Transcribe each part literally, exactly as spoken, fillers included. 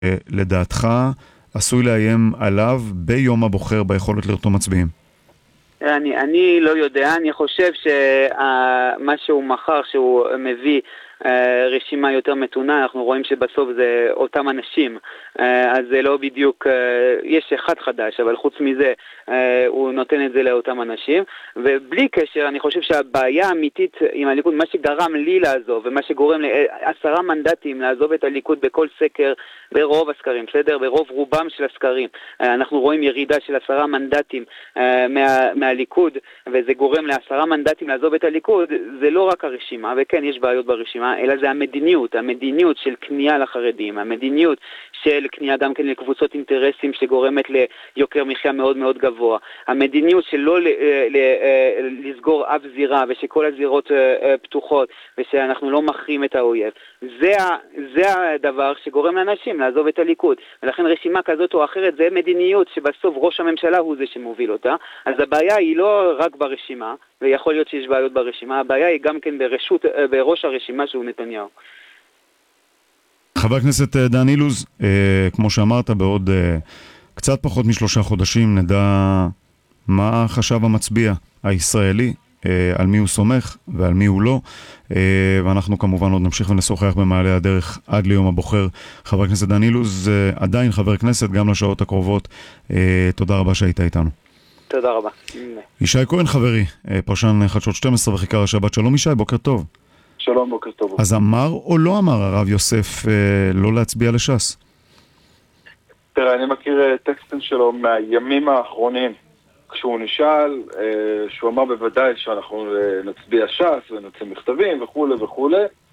לדעתך עשוי לאיים עליו ביום הבוחר ביכולת לרתום מצביעים? אני, אני לא יודע, אני חושב שמה שהוא מחר, שהוא מביא רשימה יותר מתונה, אנחנו רואים שבסוף זה אותם אנשים, אז זה לא בדיוק, יש אחד חדש, אבל חוץ מזה הוא נותן את זה לאותם אנשים, ובלי קשר אני חושב שהבעיה האמיתית עם הליכוד, מה שגרם לי לעזוב ומה שגורם לעשרה מנדטים לעזוב את הליכוד בכל סקר, ברוב הסקרים, בסדר? ברוב רובם של הסקרים אנחנו רואים ירידה של עשרה מנדטים מה, מהליכוד, וזה גורם לעשרה מנדטים לעזוב את הליכוד. זה לא רק הרשימה, וכן יש בעיות ברשימה, אלא זה המדיניות, המדיניות של קנייה לחרדים, המדיניות של קנייה גם כן לקבוצות אינטרסים שגורמת ליוקר מחיה מאוד מאוד גבוה, המדיניות של לא ל, ל, לסגור אף זירה ושכל הזירות פתוחות ושאנחנו לא מכרים את האויב. זה, זה הדבר שגורם לאנשים לעזוב את הליכוד, ולכן רשימה כזאת או אחרת זה מדיניות שבסוף ראש הממשלה הוא זה שמוביל אותה. אז הבעיה היא לא רק ברשימה, ויכול להיות שיש בעיות ברשימה, הבעיה היא גם כן ברשות, בראש הרשימה שהוא נתניהו. חבר הכנסת דן אילוז, כמו שאמרת, בעוד קצת פחות משלושה חודשים נדע מה חשב המצביע הישראלי, על מי הוא סומך ועל מי הוא לא, ואנחנו כמובן עוד נמשיך ונשוחח במעלה הדרך עד ליום הבוחר. חבר הכנסת דן אילוז, עדיין חבר כנסת גם לשעות הקרובות, תודה רבה שהיית איתנו. תודה רבה. ישי כהן חברי, פרשן חדשות שתים עשרה וכיכר השבת. שלום ישי, בוקר טוב. שלום, בוקר טוב. אז אמר או לא אמר הרב יוסף לא להצביע לש"ס? תראה, אני מכיר טקסטים שלו מהימים האחרונים, כשהוא נשאל, שהוא אמר בוודאי שאנחנו נצביע ש"ס ונוציא מכתבים וכו' וכו'.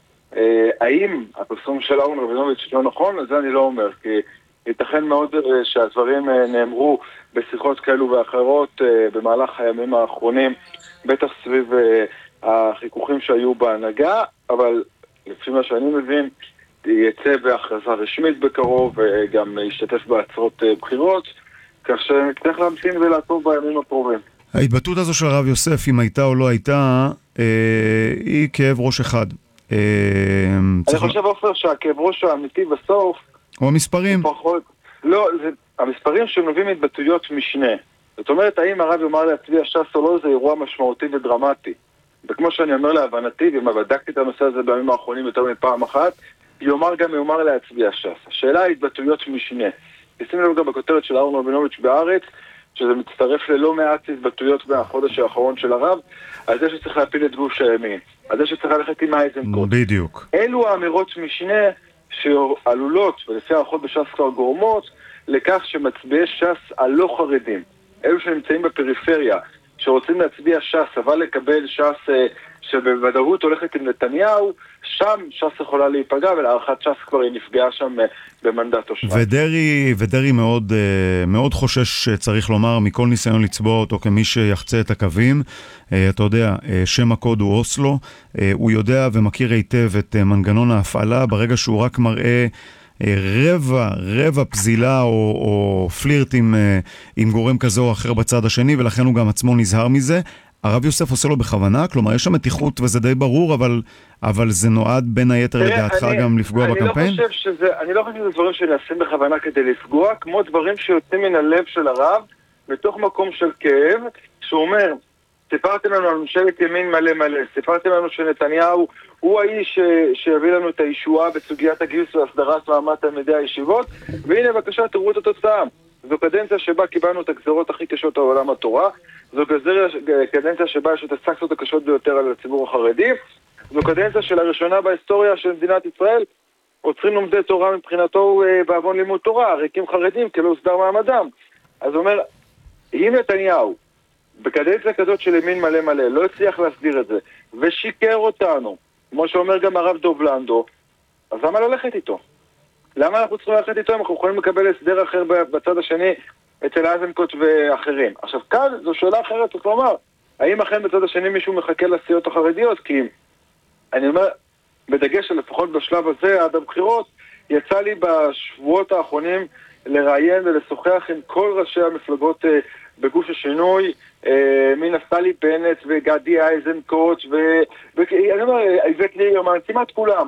האם הפרסום של אהרון רבינוביץ' לא נכון? אז זה אני לא אומר, כי ייתכן מאוד שהדברים נאמרו בשיחות כאלו ואחרות במהלך הימים האחרונים, בטח סביב החיכוכים שהיו בהנהגה, אבל לפי מה שאני מבין, יצא בהכרזה רשמית בקרוב וגם ישתתף בעצרות בחירות, כך שנצטרך להמתין ולעטוב בימים הקרובים. ההתבטאות הזו של הרב יוסף, אם הייתה או לא הייתה, אה, היא כאב ראש אחד. אה, אני צריך... חושב אופר שהכאב ראש האמיתי בסוף... או המספרים? פחות... לא, זה... המספרים שנובעים התבטאויות משנה. זאת אומרת, האם הרב יאמר להצביע ש"ס או לא, זה אירוע משמעותי ודרמטי. וכמו שאני אומר להבנתי, ואם בדקתי את הנושא הזה בימים האחרונים יותר מפעם אחת, יאמר גם יאמר להצביע ש"ס. השאלה היא התבטאויות משנה. תשימו לב גם בכותרת של אהרון רבינוביץ' בארץ, שזה מצטרף ללא מעט התבטאויות מהחודש האחרון של הרב, על זה שצריך להפיל את גוש הימין, על זה שצריך ללכת עם האיזנקוט. בדיוק. אלו האמירות משנה שעלולות, ולפי הערכות בש"ס כבר גורמות, לכך שמצביעי ש"ס הלא חרדים, אלו שנמצאים בפריפריה, שרוצים להצביע ש"ס, אבל לקבל ש"ס שבוודאות הולכת עם נתניהו, שם ש"ס יכולה להיפגע, ולהערכת ש"ס כבר היא נפגעה שם במנדט או שבע. ודרי, ודרי מאוד, מאוד חושש, צריך לומר, מכל ניסיון לצבוע אותו כמי שיחצה את הקווים. אתה יודע, שם הקוד הוא אוסלו, הוא יודע ומכיר היטב את מנגנון ההפעלה, ברגע שהוא רק מראה רבע, רבע פזילה או, או פלירט עם, עם גורם כזה או אחר בצד השני, ולכן הוא גם עצמו נזהר מזה. הרב יוסף עושה לו בכוונה, כלומר יש שם מתיחות וזה די ברור, אבל, אבל זה נועד בין היתר לדעתך גם לפגוע אני בקמפיין? לא חושב שזה, אני לא חושב שזה דברים שנעשים בכוונה כדי לפגוע, כמו דברים שיוצאים מן הלב של הרב, בתוך מקום של כאב, שהוא אומר, סיפרתם לנו על ממשלת ימין מלא מלא, סיפרתם לנו שנתניהו הוא האיש שיביא לנו את הישועה בסוגיית הגיוס והסדרת מעמד תלמידי הישיבות, והנה בבקשה תראו את התוצאה. זו קדנציה שבה קיבלנו את הגזרות הכי קשות על עולם התורה, זו קדנציה שבה יש את הסנקציות הקשות ביותר על הציבור החרדי, זו קדנציה של הראשונה בהיסטוריה של מדינת ישראל, עוצרים לומדי תורה מבחינתו בעוון לימוד תורה, ריקים חרדים כי לא הוסדר מעמדם. אז הוא אומר, אם נתניהו בקדנציה כזאת של ימין מלא מלא לא הצליח להסדיר את זה, ושיקר אותנו, כמו שאומר גם הרב דוב לנדו, אז למה ללכת איתו? למה אנחנו צריכים ללכת איתו אם אנחנו יכולים לקבל הסדר אחר בצד השני אצל איזנקוט ואחרים? עכשיו כאן זו שאלה אחרת, צריך לומר, האם אכן בצד השני מישהו מחכה לסיעות החרדיות? כי אני אומר, בדגש לפחות בשלב הזה עד הבחירות, יצא לי בשבועות האחרונים לראיין ולשוחח עם כל ראשי המפלגות בגוש השינוי, מנפתלי בנט וגדי איזנקוט ואני אומר, איווט ליברמן, כמעט כולם.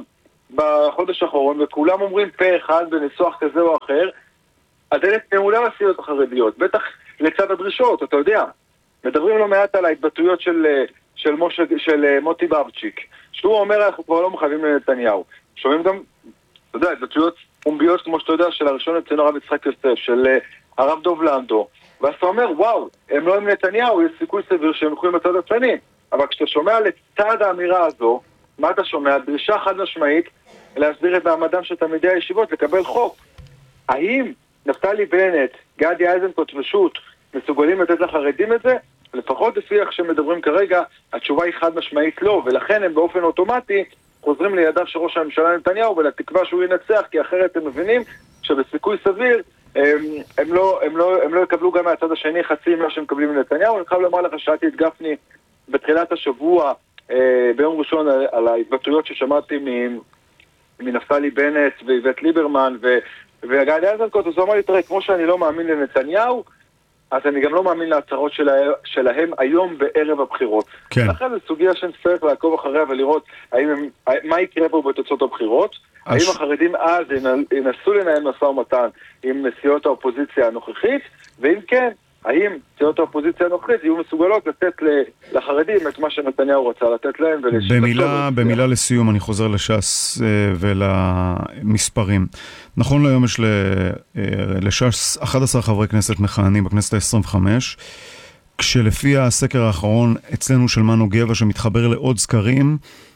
בחודש האחרון, וכולם אומרים פה אחד בניסוח כזה או אחר, הדלת נעולה לסיעות החרדיות, בטח לצד הדרישות, אתה יודע. מדברים לא מעט על ההתבטאויות של, של, מוש, של מוטי בבצ'יק, שהוא אומר, אנחנו כבר לא מחייבים לנתניהו. שומעים גם, אתה יודע, התבטאויות פומביות, כמו שאתה יודע, של הראשון לציון הרב יצחק יוסף, של הרב דוב לנדו. ואז אתה אומר, וואו, הם לא עם נתניהו, יש סיכוי סביר שהם יכולים בצד הצני. אבל כשאתה שומע לצד האמירה הזו, מה אתה שומע? דרישה חד משמעית להסביר את מעמדם של תלמידי הישיבות, לקבל חוק. האם נפתלי בנט, גדי איזנקוט ושות' מסוגלים לתת לחרדים את זה? לפחות לפי איך שמדברים כרגע, התשובה היא חד משמעית לא, ולכן הם באופן אוטומטי חוזרים לידיו של ראש הממשלה נתניהו ולתקווה שהוא ינצח, כי אחרת הם מבינים שבסיכוי סביר הם, הם, לא, הם, לא, הם לא יקבלו גם מהצד השני חצי מה שהם מקבלים מנתניהו. אני חייב לומר לך, שאלתי את גפני בתחילת השבוע, אה, ביום ראשון, על, על ההתבטאויות ששמעתי מנפתלי בנט ואיווט ליברמן ו, וגדי איזנקוט, אז הוא אמר לי, תראה, כמו שאני לא מאמין לנתניהו, אז אני גם לא מאמין להצהרות שלה, שלהם היום בערב הבחירות. כן. לכן זו סוגיה שנצטרך לעקוב אחריה ולראות האם הם, מה יקרה פה בתוצאות הבחירות. הש... האם החרדים אז ינסו לנהל משא ומתן עם סיעות האופוזיציה הנוכחית, ואם כן, האם סיעות האופוזיציה הנוכחית יהיו מסוגלות לתת לחרדים את מה שנתניהו רוצה לתת להם. במילה, במילה לסיום, אני חוזר לש"ס ולמספרים. נכון להיום יש לש"ס אחד עשר חברי כנסת מכהנים בכנסת ה-עשרים וחמש, כשלפי הסקר האחרון אצלנו של מנו גבע שמתחבר לעוד סקרים,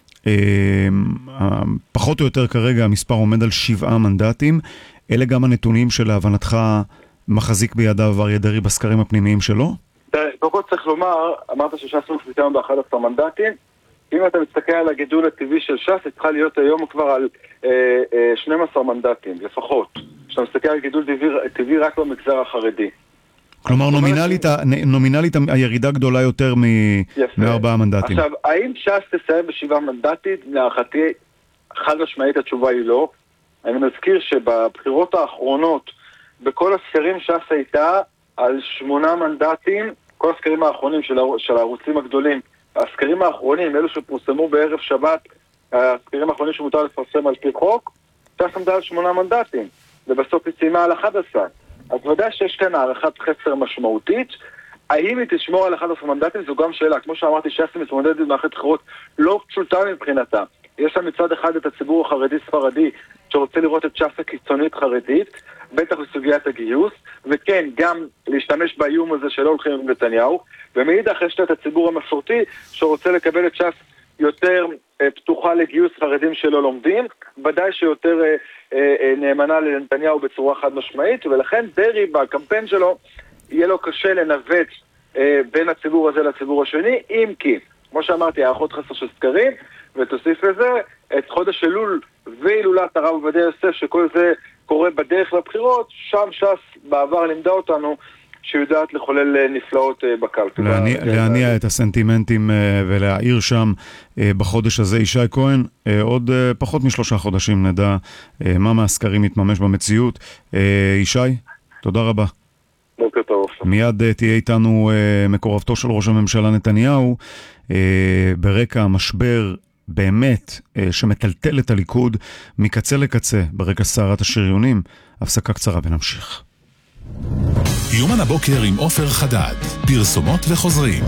פחות או יותר כרגע המספר עומד על שבעה מנדטים. אלה גם הנתונים של להבנתך מחזיק בידיו אריה דרעי בסקרים הפנימיים שלו? קודם כל צריך לומר, אמרת שש"ס מחזיקה ב-אחד עשר מנדטים. אם אתה מסתכל על הגידול הטבעי של ש"ס, היא צריכה להיות היום כבר על אה, אה, שנים עשר מנדטים, לפחות. כשאתה מסתכל על גידול טבעי, טבעי רק במגזר החרדי. כלומר, נומינלית, נומינלית הירידה גדולה יותר מארבעה מנדטים. עכשיו, האם ש"ס תסיים בשבעה מנדטים? להערכתי, חד משמעית התשובה היא לא. אני מזכיר שבבחירות האחרונות, בכל הסקרים ש"ס הייתה על שמונה מנדטים, כל הסקרים האחרונים של, של הערוצים הגדולים, הסקרים האחרונים, אלו שפורסמו בערב שבת, הסקרים האחרונים שמותר לפרסם על פי חוק, ש"ס עמדה על שמונה מנדטים, ובסוף היא סיימה על אחד עשר. אז ודאי שיש כאן הערכת חסר משמעותית. האם היא תשמור על אחד עשר מנדטים? זו גם שאלה. כמו שאמרתי, ש"ס מתמודדת במערכת בחירות לא פשוטה מבחינתה. יש לה מצד אחד את הציבור החרדי-ספרדי שרוצה לראות את ש"ס הקיצונית חרדית, בטח בסוגיית הגיוס, וכן, גם להשתמש באיום הזה שלא הולכים עם נתניהו, ומאידך יש את הציבור המסורתי שרוצה לקבל את ש"ס יותר אה, פתוחה לגיוס חרדים שלא לומדים, ודאי שיותר אה, אה, נאמנה לנתניהו בצורה חד משמעית, ולכן דרעי בקמפיין שלו יהיה לו קשה לנווט אה, בין הציבור הזה לציבור השני, אם כי, כמו שאמרתי, הערכות חסר של סקרים, ותוסיף לזה את חודש אלול ואילולת הרב עובדיה יוסף, שכל זה קורה בדרך לבחירות, שם ש"ס בעבר לימדה אותנו שיודעת לחולל נפלאות בקלפי. להניע את הסנטימנטים ולהעיר שם בחודש הזה. ישי כהן, עוד פחות משלושה חודשים נדע מה מהסקרים מתממש במציאות. ישי, תודה רבה. בוקר טוב. מיד תהיה איתנו מקורבתו של ראש הממשלה נתניהו, ברקע המשבר באמת שמטלטל את הליכוד מקצה לקצה, ברקע סערת השריונים. הפסקה קצרה ונמשיך. יומן הבוקר עם עופר חדד, פרסומות וחוזרים.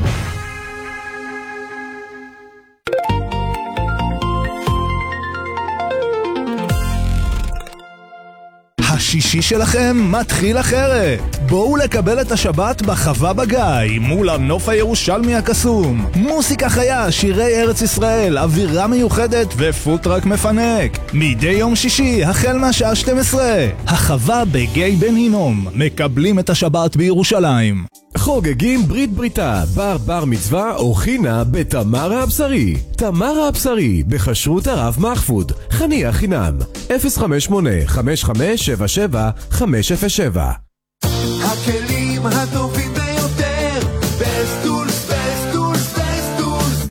השישי שלכם מתחיל אחרת. בואו לקבל את השבת בחווה בגיא מול הנוף הירושלמי הקסום. מוסיקה חיה, שירי ארץ ישראל, אווירה מיוחדת ופוטרק מפנק. מדי יום שישי החל מהשעה שתים עשרה. החווה בגיא בן הינום. מקבלים את השבת בירושלים. חוגגים ברית בריתה, בר בר מצווה או חינה בתמרה הבשרי. תמרה הבשרי בכשרות הרב מחפוד. חניה חינם אפס חמש שמונה חמש חמש שבע שבע חמש אפס שבע. הכלים הטובים ביותר, בסטולס, בסטולס, בסטולס.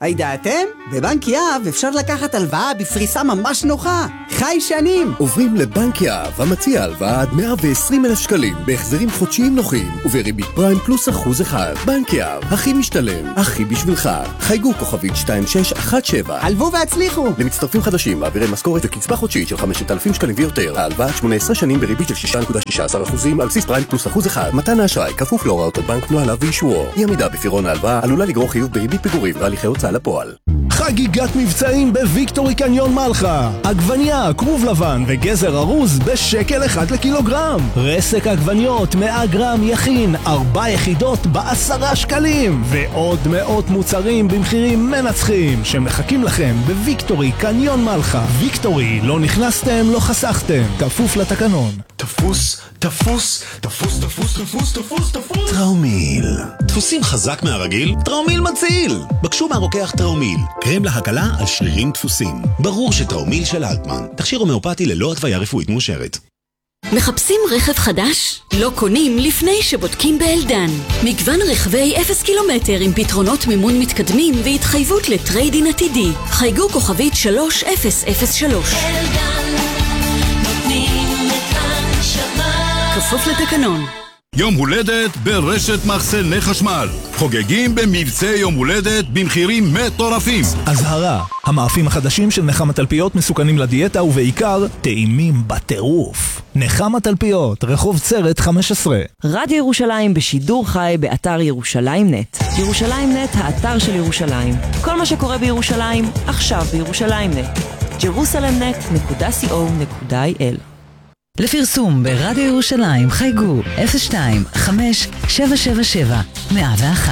הידעתם? בבנק יהב אפשר לקחת הלוואה בפריסה ממש נוחה. חי שנים! עוברים לבנק יהב, המציע הלוואה עד מאה ועשרים אלף שקלים, בהחזרים חודשיים נוחים, ובריבית פריים פלוס אחוז אחד. בנק יהב, הכי משתלם, הכי בשבילך. חייגו כוכבית שתיים שש אחת שבע. הלוו והצליחו! למצטרפים חדשים, מעבירי משכורת וקצבה חודשית של חמשת אלפים שקלים ויותר. ההלוואה שמונה עשרה שנים בריבית של שש נקודה שש עשרה אחוזים על בסיס פריים פלוס אחוז אחד. מתן האשראי כפוף להוראות הבנק, נוהליו ואישורו. אי עמידה בפירעון ההלוואה עלולה לגרור חיוב בריבית פיגורים והליכי הוצאה לפועל. חגיגת מבצעים בוויקטורי קניון מלחה. עגבניה, כרוב לבן וגזר ארוז בשקל אחד לקילוגרם. רסק עגבניות מאה גרם יכין, ארבע יחידות בעשרה שקלים. ועוד מאות מוצרים במחירים מנצחים שמחכים לכם בוויקטורי קניון מלחה. ויקטורי, לא נכנסתם, לא חסכתם. כפוף לתקנון. תפוס, תפוס, תפוס, תפוס, תפוס, תפוס, תפוס. טראומיל. דפוסים חזק מהרגיל? טראומיל מציל. בקשו מהרוקח טראומיל. קרם להקלה על שרירים דפוסים. ברור שטראומיל של אלטמן. תכשיר הומאופתי ללא התוויה רפואית מאושרת. מחפשים רכב חדש? לא קונים לפני שבודקים באלדן. מגוון רכבי אפס קילומטר עם פתרונות מימון מתקדמים והתחייבות לטריידין עתידי. חייגו כוכבית שלוש אפס אפס שלוש. אלדן, נותנים את הנשמה. כפוף לתקנון. יום הולדת ברשת מחסני חשמל. חוגגים במבצע יום הולדת במחירים מטורפים. אזהרה, המאפים החדשים של נחמה תלפיות מסוכנים לדיאטה ובעיקר טעימים בטירוף. נחמה תלפיות, רחוב צרת חמש עשרה. רדיו ירושלים בשידור חי באתר ירושלים נט. ירושלים נט, האתר של ירושלים. כל מה שקורה בירושלים, עכשיו בירושלים נט. ג'רוסלם נט נקודה סי או נקודה איי אל. לפרסום ברדיו ירושלים חייגו אפס שתיים חמש שבע שבע שבע מאה ואחת.